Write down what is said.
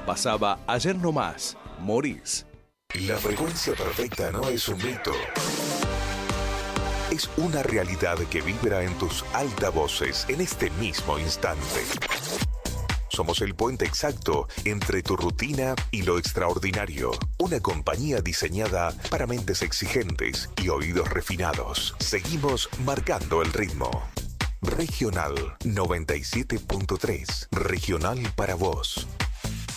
Pasaba ayer nomás, Morís. La frecuencia perfecta no es un mito. Es una realidad que vibra en tus altavoces en este mismo instante. Somos el puente exacto entre tu rutina y lo extraordinario. Una compañía diseñada para mentes exigentes y oídos refinados. Seguimos marcando el ritmo. Regional 97.3. Regional para vos.